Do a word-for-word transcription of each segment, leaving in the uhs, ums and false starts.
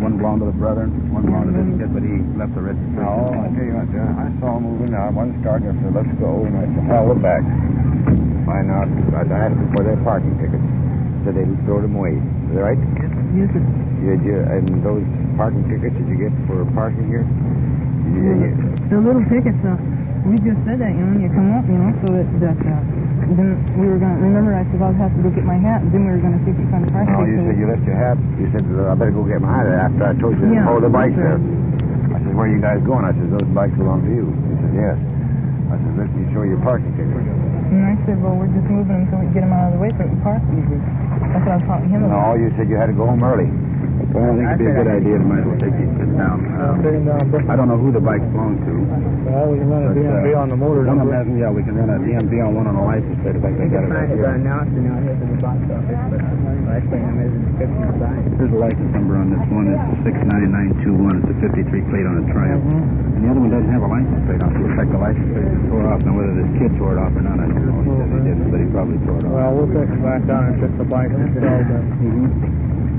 one belonged to the brother, one belonged to this kid, but he left the registration. No, I tell you what, uh, I saw him moving out. One started, I said, let's go. And I said, hell, look back. Find out. I asked them for their parking tickets. Said they throw them away. Is that right? Yes, sir. Did you, and those parking tickets did you get for parking here? Did you, Yeah, the little tickets, uh, we just said that, you know, when you come up, you know, so that, that uh, then we were going to, remember I said, I'll have to go get my hat, and then we were going to see if we found the parking No, you ticket. said you left your hat. You said, I better go get my hat after I told you to Yeah, hold the bikes that's there. I said, where are you guys going? I said, those bikes belong to you. He said, yes. I said, let me show you your parking ticket. And I said, well, we're just moving until we get them out of the way so we can park easy. That's what I was talking to him about. No, you said you had to go home early. Well, I think it'd be a good idea to might as well take these kids down. Uh, I don't know who the bikes belong to. Well, we can run a But, D M V uh, on the motor One of number. them has, yeah, we can run a D M V on one on a license plate if I can get it right here. announcing out here to the box office, but last thing I made is a description of sign. Here's the license number on this one. It's six nine nine two one. It's a fifty-three plate on a Triumph. And the other one doesn't have a license plate on it. Looks like the license plate is tore off. Now, whether this kid tore it off or not, I don't know. He said he didn't, but he probably tore it off. Well, we'll take it back down and check the bike themselves. Then. Mm-hmm.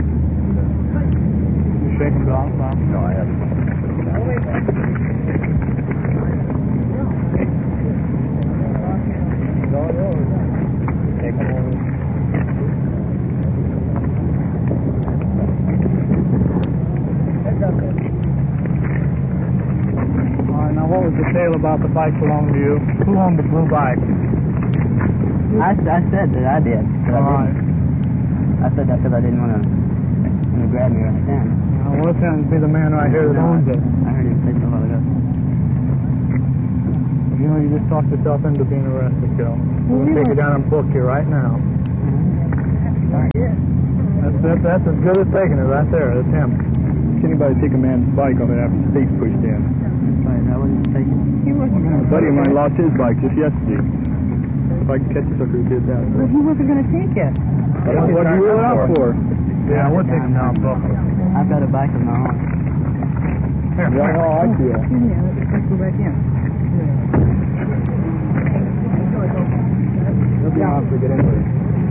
You shake them off, Bob? No, I haven't. Take them over. All right, now what was the tale about the bike belonging to you? Who owned the blue bike? I, I said that I did. But All I right. didn't. I said that because I didn't want to want to grab me right then. Now, well, this happens to be the man right here that owns it. I heard him say so a while ago. You know, you just talked yourself into being arrested, Joe. We'll take you down and book you right now. That's, that's, that's as good as taking it right there. That's him. Anybody take a man's bike on it after the state's pushed in? Right, I wasn't taking it. He wasn't going A buddy of mine lost his bike just yesterday. If I could catch a sucker who did that. But he wasn't going to take it. What did you rule it out for? Yeah, we'll take him down and book him. I've got a bike of my own. Here, Yeah, here. no, I see it. Yeah, let's go back in. It'll be hard to get into it.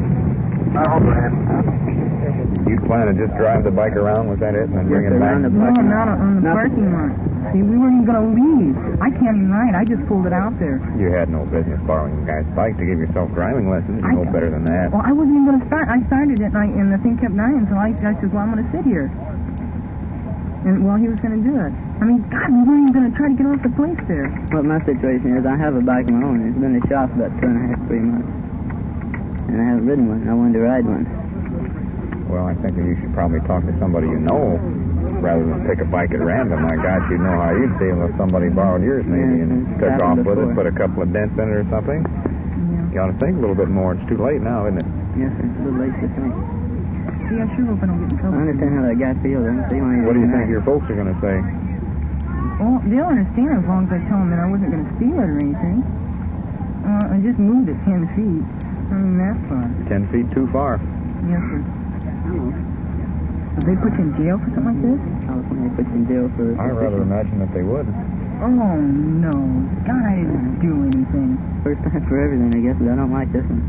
You plan to just drive the bike around, was that it, and then bring it back? No, not on the parking lot. See, we weren't even going to leave. I can't even ride. I just pulled it out there. You had no business borrowing a guy's bike to give yourself driving lessons. You I- know better than that. Well, I wasn't even going to start. I started it, and, I, and the thing kept dying, so I, I said, well, I'm going to sit here. And, well, he was going to do it. I mean, God, we weren't even going to try to get off the place there. Well, my situation is I have a bike of my own. It's been in the shop about two and a half, three months. And I haven't ridden one. I wanted to ride one. Well, I think that you should probably talk to somebody you know rather than pick a bike at random. My gosh, you'd know how you'd feel if somebody borrowed yours maybe Yeah, and it's took off happened with it, before. put a couple of dents in it or something. Yeah. You ought to think a little bit more. It's too late now, isn't it? Yes, sir. It's a little late to think. See, I sure hope I don't get in I trouble. understand how that guy feels. I don't see why he's What do you even think mad. your folks are going to say? Well, they'll understand as long as I tell them that I wasn't going to steal it or anything. Uh, I just moved it ten feet. I mean, that's fine. Ten feet too far. Yes, sir. Would they put you in jail for something like this? California puts you in jail for... I rather imagine that they would. Oh, no. God, I didn't do anything. First time for everything, I guess, but I don't like this one.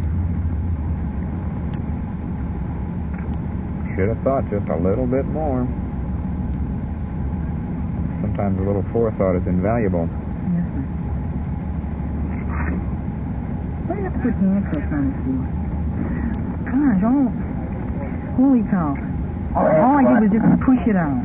Should have thought just a little bit more. Sometimes a little forethought is invaluable. Yes, sir. Why do you have to put handcuffs on his feet? Gosh, oh, holy cow. All I did was just push it out.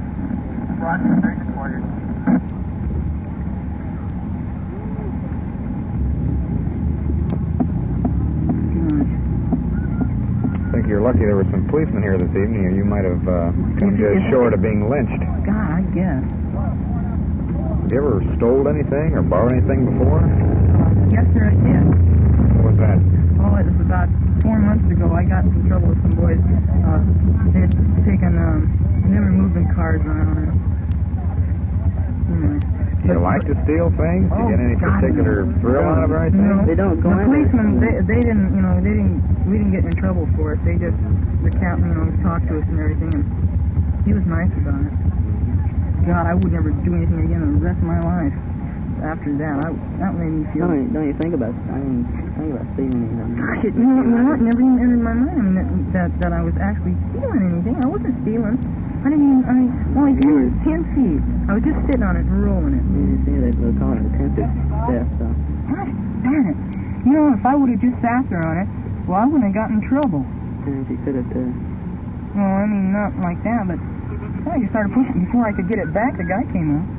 I think you're lucky there were some policemen here this evening, or you might have uh, come just short of being lynched. God, I guess. Have you ever stole anything or borrowed anything before? Yes, sir, I did. What was that? Oh, it was about four months ago. I got in some trouble with some boys. Uh, they had taken, um, they were moving cars around. And, anyway. Do you like to steal things? Do you get any Oh, God, particular no. thrill out of anything? No. They don't go The in policemen, they, they didn't, you know, they didn't, we didn't get in trouble for it. They just, the captain, you know, talked to us and everything, and he was nice about it. God, I would never do anything again the rest of my life. After that, I, that made me feel... Don't you, don't you think about I mean, think about stealing anything. Gosh, it, you know, you know what? Never even entered my mind. I mean, that, that that I was actually stealing anything. I wasn't stealing. I didn't even, I mean, only ten, ten feet. I was just sitting on it and rolling it. You see, they will call it attempted theft, so. Gosh darn it. You know, if I would have just sat there on it, well, I wouldn't have gotten in trouble. And you could have, uh, Well, I mean, not like that, but I just started pushing. Before I could get it back, the guy came up.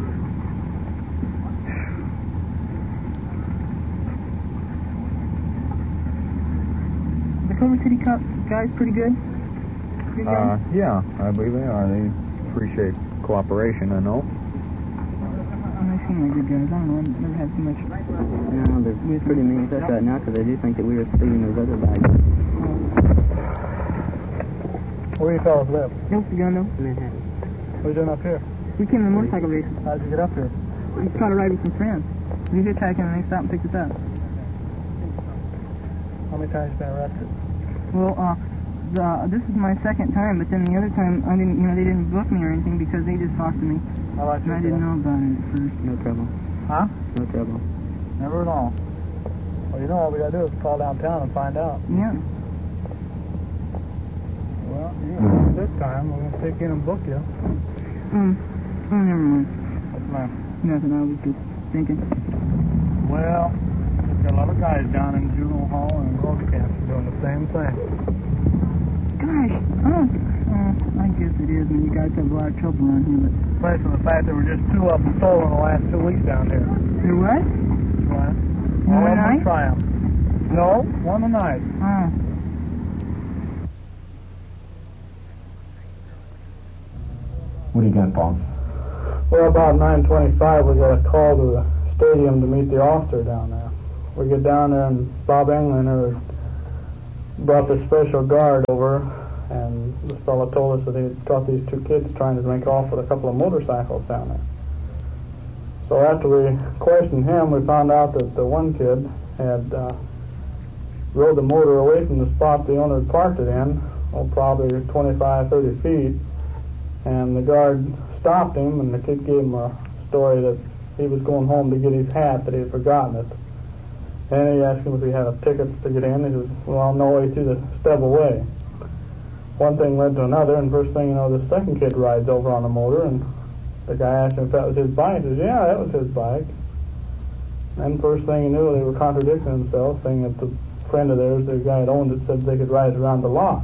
The Culver City Cop guys pretty good? Good Uh, guys? yeah, I believe they are. They appreciate cooperation, I know. They seem like good guys. I don't know. I've never had too much. no, they're pretty mean with us right now because they do think that we were stealing those other bags. Where you fellas live? Nope, the gun though. Manhattan. What are you doing up here? We came to the motorcycle races. How did you get up here? We caught a ride with some friends. We were hitchhiking and they stopped and picked us up. How many times you been arrested? Well, uh, the, this is my second time, but then the other time I didn't, you know, they didn't book me or anything because they just talked to me. How about And you? I didn't know about it at first. No trouble. Huh? No trouble. Never at all. Well, you know all we gotta do is call downtown and find out. Yeah. Well, you, this time we're gonna take you in and book you. Um, oh, never mind. What's the matter? Nothing, I was just thinking. Well, there's got a lot of guys down in juvenile hall and road camps doing the same thing. Gosh, oh, oh, I guess it is when you guys have a lot of trouble around here, but... Based on the fact there were just two of them stolen the last two weeks down here. There what? Right? One All of them night? in Triumph. No, one a night. Oh. What do you got, Paul? Well, about nine twenty-five, we got a call to the stadium to meet the officer down there. We get down there, and Bob Englander brought the special guard over, and this fellow told us that he had caught these two kids trying to make off with a couple of motorcycles down there. So after we questioned him, we found out that the one kid had uh, rode the motor away from the spot the owner had parked it in, oh, probably twenty-five, thirty feet, and the guard stopped him, and the kid gave him a story that he was going home to get his hat, that he had forgotten it. And he asked him if he had a ticket to get in. He says, well, no way to the stub away. One thing led to another, and first thing you know, the second kid rides over on the motor, and the guy asked him if that was his bike. He says, yeah, that was his bike. And first thing you knew, they were contradicting themselves, saying that the friend of theirs, the guy that owned it, said they could ride around the lot.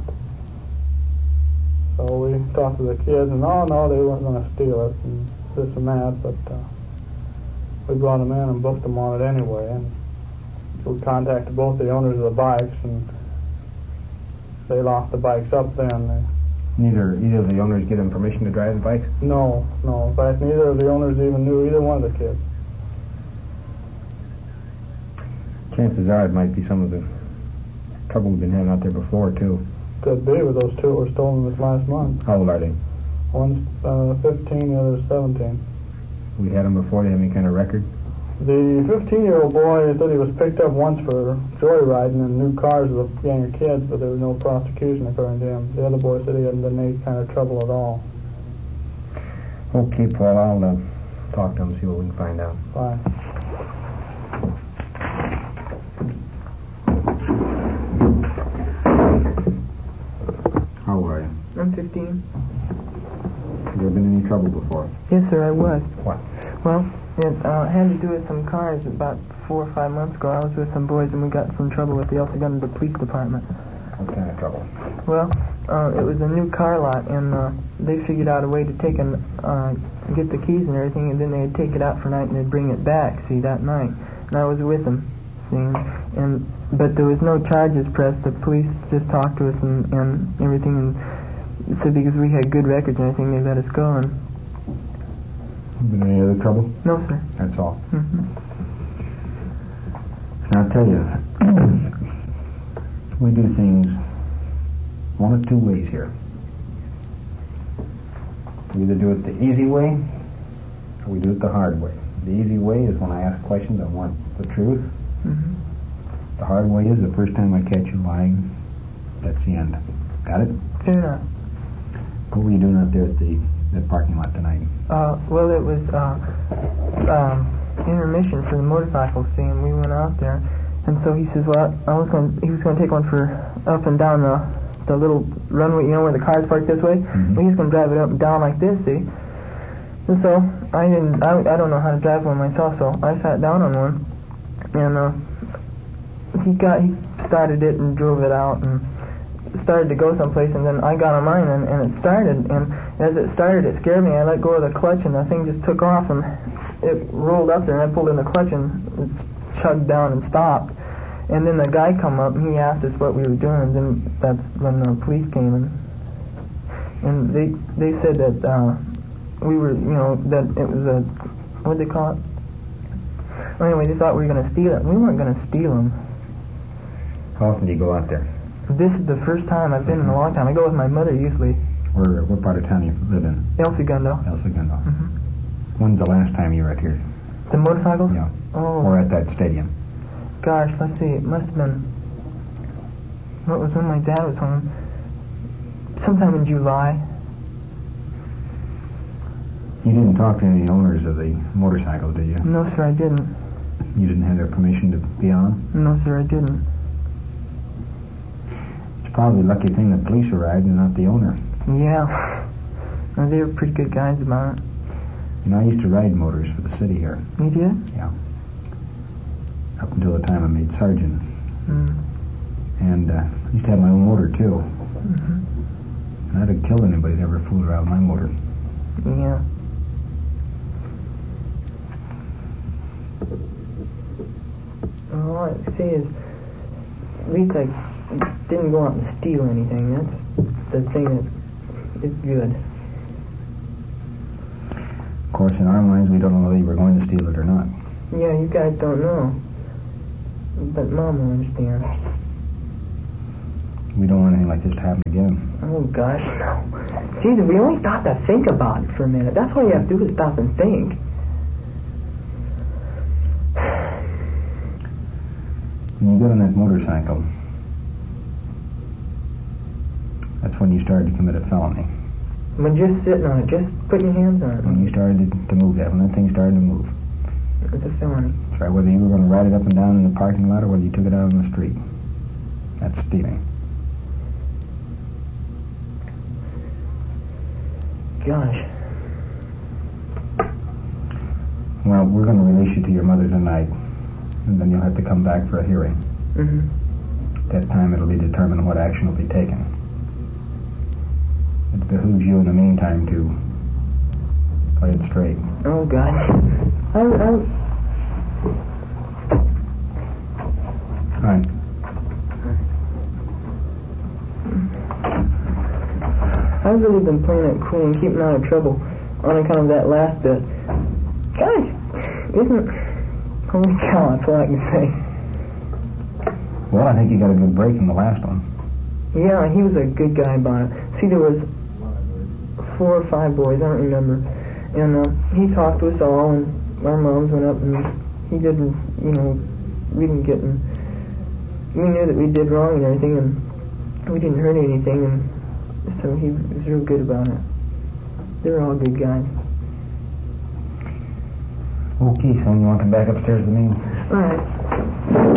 So we talked to the kids, and oh no, they weren't going to steal it, and this and that, but uh, we brought them in and booked them on it anyway. And so we contacted both the owners of the bikes, and they locked the bikes up then. They, Neither either of the owners give them permission to drive the bikes? no, no. In fact, neither of the owners even knew either one of the kids. Chances are it might be some of the trouble we've been having out there before, too. Could be with those two that were stolen this last month. How old are they? One's uh, fifteen, the other's seventeen. We had them before. They have any kind of record? The fifteen-year-old boy said he was picked up once for joyriding in new cars with a gang of kids, but there was no prosecution according to him. The other boy said he hadn't been in any kind of trouble at all. Okay, Paul, I'll uh, talk to them, see what we can find out. Fine. How old are you? I'm fifteen. Have you ever been in any trouble before? Yes, sir, I was. What? Well, it uh, had to do with some cars. About four or five months ago, I was with some boys and we got some trouble with the El Segundo Police Department. What kind of trouble? Well, uh, it was a new car lot, and uh, they figured out a way to take and uh, get the keys and everything, and then they'd take it out for night and they'd bring it back, see, that night. And I was with them, see, and but there was no charges pressed. The police just talked to us and, and everything, and said because we had good records and everything, they let us go. And Been in any other trouble? no, sir. That's all. Mm-hmm. Now, I'll tell you, we do things one of two ways here. We either do it the easy way, or we do it the hard way. The easy way is when I ask questions, I want the truth. Mm-hmm. The hard way is the first time I catch you lying, that's the end. Got it? Fair enough. What were you doing out there at the that parking lot tonight? Uh, well, it was uh, um, intermission for the motorcycle scene, and we went out there. And so he says, well, I was going. He was going to take one for up and down the the little runway, you know, where the cars park this way. Mhm. Well, he's going to drive it up and down like this, see? And so I didn't, I, I don't know how to drive one myself, so I sat down on one, and uh, he got, he started it and drove it out and started to go someplace, and then I got on mine and, and it started, and as it started, it scared me. I let go of the clutch, and the thing just took off, and it rolled up there, and I pulled in the clutch, and it chugged down and stopped. And then the guy come up, and he asked us what we were doing, and then that's when the police came in. And they they said that uh, we were, you know, that it was a, what did they call it? Well, anyway, they thought we were going to steal it. We weren't going to steal them. How often do you go out there? This is the first time I've been in a long time. I go with my mother usually. Where, what part of town you live in? El Segundo. El Segundo. Mm-hmm. When's the last time you were out here? The motorcycles? Yeah. Oh. Or at that stadium? Gosh, let's see. It must have been, what was when my dad was home? Sometime in July. You didn't talk to any of the owners of the motorcycles, did you? No, sir, I didn't. You didn't have their permission to be on? No, sir, I didn't. It's probably a lucky thing the police arrived and not the owner. Yeah. No, they were pretty good guys about it. You know, I used to ride motors for the city here. You did? Yeah. Up until the time I made sergeant. Mm. And uh, I used to have my own motor, too. Mm-hmm. And I'd have killed anybody that ever fooled around with my motor. Yeah. All I say is, at least I didn't go out and steal anything. That's the thing that is good. Of course, in our minds, we don't know whether you were going to steal it or not. Yeah, you guys don't know. But Mom will understand. We don't want anything like this to happen again. Oh, gosh, no. Jesus, we only stop to think about it for a minute. That's all you have to do is stop and think. When you got on that motorcycle, that's when you started to commit a felony. When just sitting on it, just putting your hands on it. When you started to move that, when that thing started to move. It's a felony. That's right, whether you were going to ride it up and down in the parking lot or whether you took it out on the street. That's stealing. Gosh. Well, we're going to release you to your mother tonight, and then you'll have to come back for a hearing. Mm-hmm. At that time, it'll be determined what action will be taken. It behooves you in the meantime to play it straight. Oh, God. I, I... Right. I've really been playing it cool and keeping out of trouble on account of that last bit. Gosh, isn't... Holy cow, that's all I can say. Well, I think you got a good break in the last one. Yeah, he was a good guy about it. See, there was four or five boys, I don't remember. And uh, he talked to us all, and our moms went up, and he didn't, you know, we didn't get in... We knew that we did wrong and everything, and we didn't hurt anything, and so he was real good about it. They were all good guys. Okay, son, you want to come back upstairs with me? All right.